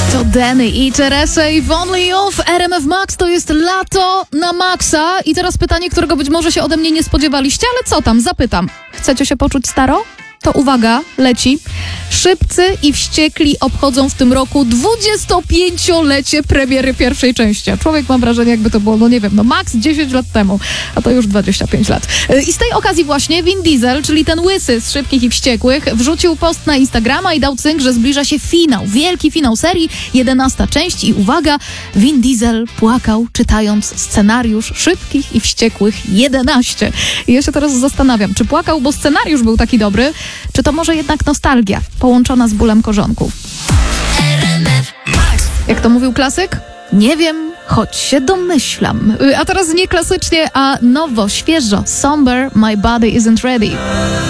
To Danny i Teresa i Only You w RMF Max. To jest lato na maksa. I teraz pytanie, którego być może się ode mnie nie spodziewaliście, ale co tam? Zapytam. Chcecie się poczuć staro? To uwaga, leci. Szybcy i Wściekli obchodzą w tym roku 25-lecie premiery pierwszej części. A człowiek, mam wrażenie, jakby to było, max 10 lat temu, a to już 25 lat. I z tej okazji właśnie Vin Diesel, czyli ten łysy z Szybkich i Wściekłych, wrzucił post na Instagrama i dał cynk, że zbliża się finał, wielki finał serii, 11 część i uwaga, Vin Diesel płakał, czytając scenariusz Szybkich i Wściekłych 11. I ja się teraz zastanawiam, czy płakał, bo scenariusz był taki dobry, czy to może jednak nostalgia połączona z bólem korzonków? Jak to mówił klasyk? Nie wiem, choć się domyślam. A teraz nie klasycznie, a nowo, świeżo. Somber, My Body Isn't Ready.